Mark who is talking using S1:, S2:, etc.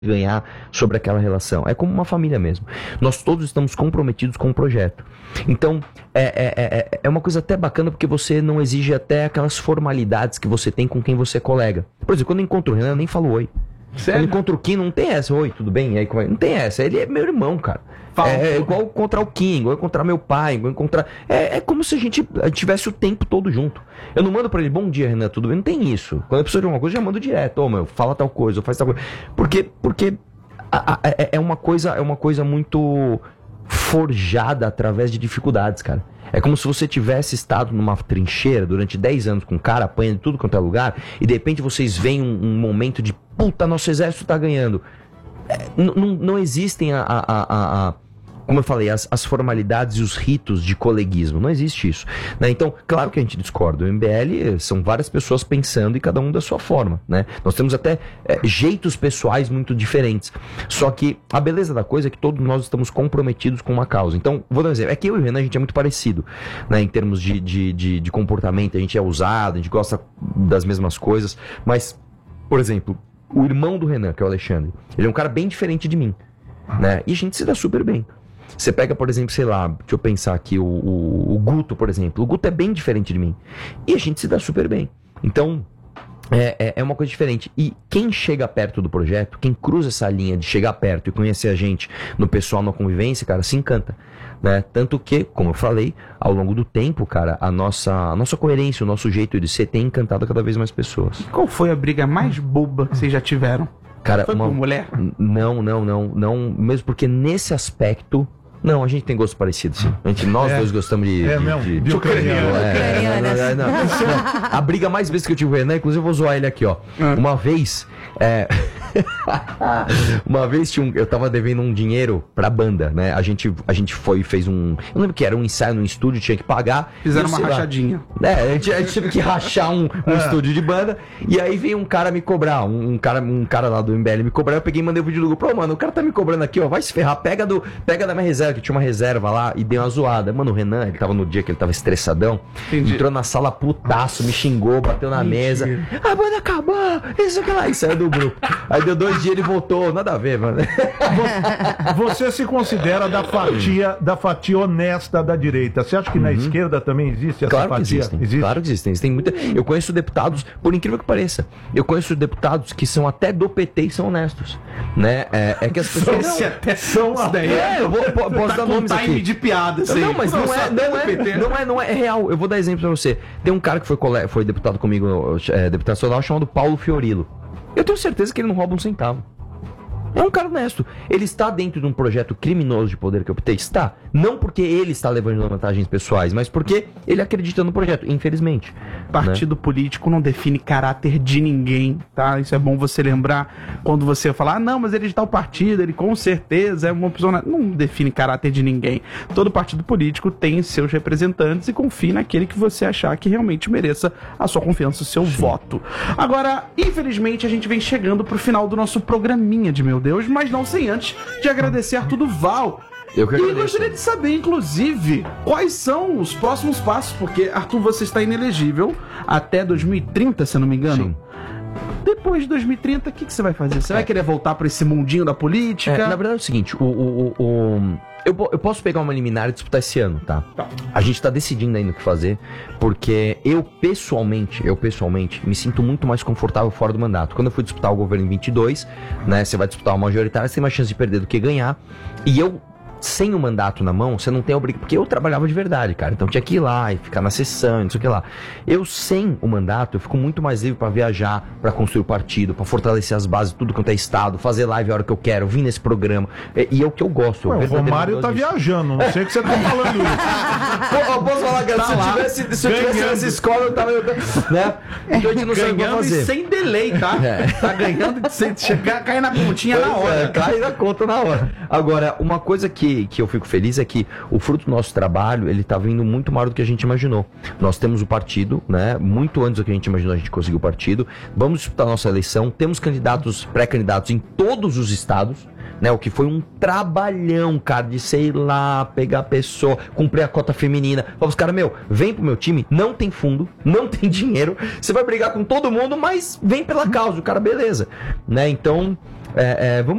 S1: ganhar sobre aquela relação. É como uma família mesmo. Nós todos estamos comprometidos com o projeto. Então, é uma coisa até bacana porque você não exige até aquelas formalidades que você tem com quem você é colega. Por exemplo, quando eu encontro o Renan, eu nem falo oi.
S2: Sério?
S1: Quando eu encontro o Kim, não tem essa. Oi, tudo bem? E aí, não tem essa. Ele é meu irmão, cara. É igual encontrar o Kim, igual encontrar meu pai, igual encontrar... É como se a gente tivesse o tempo todo junto. Eu não mando pra ele, bom dia, Renan, tudo bem? Não tem isso. Quando a pessoa de uma coisa, eu já mando direto. Ô, meu, fala tal coisa, ou faz tal coisa. Porque é uma coisa muito forjada através de dificuldades, cara. É como se você tivesse estado numa trincheira durante 10 anos com um cara, apanhando tudo quanto é lugar, e de repente vocês veem um momento de, puta, nosso exército tá ganhando. Não existem como eu falei, as formalidades e os ritos de coleguismo. Não existe isso, né? Então, claro que a gente discorda. O MBL são várias pessoas pensando e cada um da sua forma, né? Nós temos até jeitos pessoais muito diferentes. Só que a beleza da coisa é que todos nós estamos comprometidos com uma causa. Então, vou dar um exemplo. É que eu e o Renan, a gente é muito parecido, né? Em termos de comportamento. A gente é ousado, a gente gosta das mesmas coisas. Mas, por exemplo, o irmão do Renan, que é o Alexandre, ele é um cara bem diferente de mim, né? E a gente se dá super bem. Você pega, por exemplo, sei lá, deixa eu pensar aqui, o Guto, por exemplo. O Guto é bem diferente de mim. E a gente se dá super bem. Então, é uma coisa diferente. E quem chega perto do projeto, quem cruza essa linha de chegar perto e conhecer a gente no pessoal, na convivência, cara, se encanta, né? Tanto que, como eu falei, ao longo do tempo, cara, a nossa coerência, o nosso jeito de ser tem encantado cada vez mais pessoas.
S2: Qual foi a briga mais boba que vocês já tiveram?
S1: Cara,
S2: foi com mulher?
S1: Não. Mesmo porque nesse aspecto... Não, a gente tem gosto parecido, sim. Nós dois gostamos de
S3: ucraniano.
S1: Não. A briga mais vezes que eu tive com o Renan, inclusive eu vou zoar ele aqui, ó. Uma vez eu tava devendo um dinheiro pra banda, né? A gente fez um... Eu não lembro que era um ensaio no estúdio, tinha que pagar.
S2: Fizeram uma rachadinha.
S1: A gente teve que rachar um estúdio de banda. E aí veio um cara me cobrar, um cara lá do MBL me cobrar. Eu peguei e mandei o vídeo do grupo. Mano, o cara tá me cobrando aqui, ó, vai se ferrar. Pega da minha reserva, que tinha uma reserva lá, e deu uma zoada. Mano, o Renan, ele tava no dia que ele tava estressadão.
S2: Entendi.
S1: Entrou na sala putaço, me xingou, bateu na mesa. A banda acabou, isso que lá. E saiu do grupo. Aí deu 2 dias, ele voltou. Nada a ver, mano.
S3: Você se considera da fatia honesta da direita. Você acha que na esquerda também existe essa fatia?
S1: Existe. Claro que existem. Eu conheço deputados, por incrível que pareça, eu conheço deputados que são até do PT e são honestos, né? É que as pessoas
S2: são
S1: eu posso dar nomes aqui.
S2: Time de piada, assim.
S1: Não, mas não é real. Eu vou dar exemplo pra você. Tem um cara que foi deputado comigo, deputado estadual, chamado Paulo Fiorilo. Eu tenho certeza que ele não rouba um centavo. É um cara honesto. Ele está dentro de um projeto criminoso de poder que eu optei? Está. Não porque ele está levando vantagens pessoais, mas porque ele acredita no projeto, infelizmente.
S2: Partido político não define caráter de ninguém, tá? Isso é bom você lembrar quando você falar, não, mas ele está o partido, ele com certeza é uma pessoa... Não define caráter de ninguém. Todo partido político tem seus representantes e confie naquele que você achar que realmente mereça a sua confiança, o seu voto. Agora, infelizmente, a gente vem chegando pro final do nosso programinha de Meu Deus, mas não sem antes de agradecer a Arthur Duval.
S1: Eu que agradeço.
S2: E gostaria de saber, inclusive, quais são os próximos passos, porque, Arthur, você está inelegível até 2030, se eu não me engano.
S1: Sim.
S2: Depois de 2030, o que você vai fazer? Você vai querer voltar para esse mundinho da política?
S1: Na verdade é o seguinte, eu posso pegar uma liminar e disputar esse ano, tá? A gente tá decidindo ainda o que fazer, porque eu pessoalmente me sinto muito mais confortável fora do mandato. Quando eu fui disputar o governo em 22, né, você vai disputar uma majoritária, você tem mais chance de perder do que ganhar. E eu, sem o mandato na mão, você não tem obrigação, porque eu trabalhava de verdade, cara, então tinha que ir lá e ficar na sessão, não sei o que lá. Eu, sem o mandato, eu fico muito mais livre pra viajar, pra construir o partido, pra fortalecer as bases, tudo quanto é estado, fazer live a hora que eu quero, vir nesse programa, e é o que eu gosto.
S3: O Romário tá viajando, não sei o que você tá falando isso.
S1: Eu posso falar, cara, se eu tivesse nessa escola, eu tava, né? Então a gente não sabe o que fazer.
S2: Sem delay, tá? Tá ganhando sem chegar, cai na pontinha na hora.
S1: Cai na conta na hora. Agora, uma coisa que eu fico feliz é que o fruto do nosso trabalho, ele tá vindo muito maior do que a gente imaginou. Nós temos o partido, né? Muito antes do que a gente imaginou, a gente conseguiu o partido. Vamos disputar a nossa eleição. Temos candidatos, pré-candidatos em todos os estados, né? O que foi um trabalhão, cara, de sei lá, pegar a pessoa, cumprir a cota feminina. Fala os caras, vem pro meu time, não tem fundo, não tem dinheiro, você vai brigar com todo mundo, mas vem pela causa, o cara, beleza, né? Então, Vamos